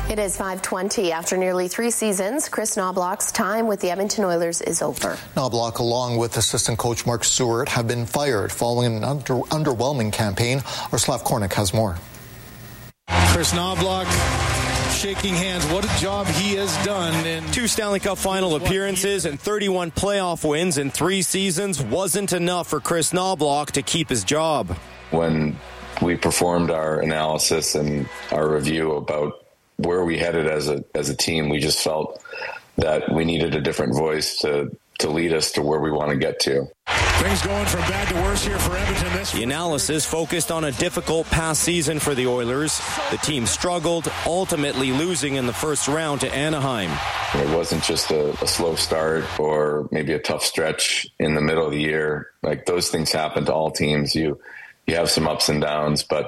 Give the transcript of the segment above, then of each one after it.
It is 5:20. After nearly 3 seasons, Chris Knobloch's time with the Edmonton Oilers is over. Knobloch, along with assistant coach Mark Stewart, have been fired following an underwhelming campaign. Our Slav Kornick has more. Chris Knobloch shaking hands. What a job he has done. In 2 Stanley Cup final appearances and 31 playoff wins in 3 seasons wasn't enough for Chris Knobloch to keep his job. When we performed our analysis and our review about where we headed as a team, we just felt that we needed a different voice to lead us to where we want to get to. Things going from bad to worse here for Edmonton. The analysis focused on a difficult past season for the Oilers. The team struggled, ultimately losing in the first round to Anaheim. It wasn't just a slow start or maybe a tough stretch in the middle of the year. Like, those things happen to all teams. You have some ups and downs, but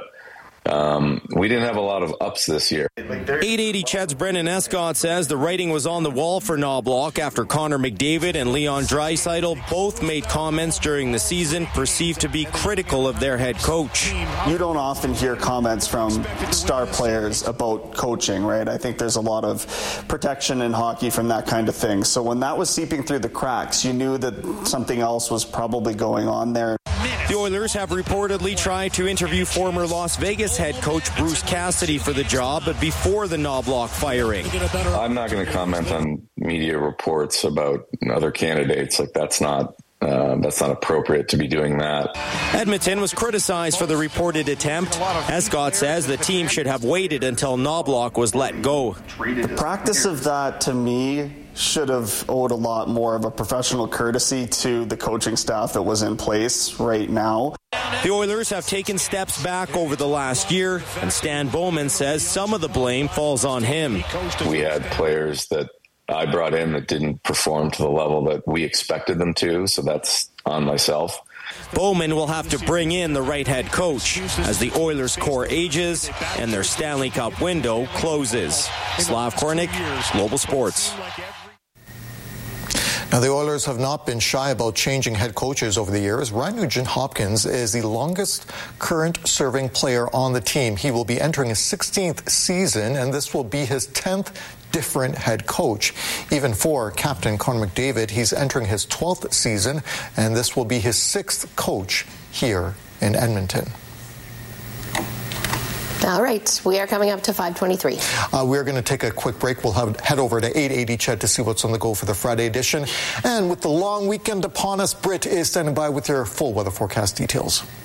we didn't have a lot of ups this year. 880 Chet's Brendan Escott says the writing was on the wall for Knobloch after Connor McDavid and Leon Draisaitl both made comments during the season perceived to be critical of their head coach. You don't often hear comments from star players about coaching, right? I think there's a lot of protection in hockey from that kind of thing. So when that was seeping through the cracks, you knew that something else was probably going on there. The Oilers have reportedly tried to interview former Las Vegas head coach Bruce Cassidy for the job, but before the Knobloch firing. I'm not going to comment on media reports about other candidates. Like, that's not appropriate to be doing that. Edmonton was criticized for the reported attempt. Escott says the team should have waited until Knobloch was let go. The practice of that, to me, should have owed a lot more of a professional courtesy to the coaching staff that was in place right now. The Oilers have taken steps back over the last year, and Stan Bowman says some of the blame falls on him. We had players that I brought in that didn't perform to the level that we expected them to, so that's on myself. Bowman will have to bring in the right head coach as the Oilers' core ages and their Stanley Cup window closes. Slav Kornick, Global Sports. Now, the Oilers have not been shy about changing head coaches over the years. Ryan Nugent-Hopkins is the longest current-serving player on the team. He will be entering his 16th season, and this will be his 10th different head coach. Even for Captain Connor McDavid, he's entering his 12th season, and this will be his 6th coach here in Edmonton. All right, we are coming up to 5:23. We're going to take a quick break. We'll head over to 880 Chet to see what's on the go for the Friday edition. And with the long weekend upon us, Britt is standing by with your full weather forecast details.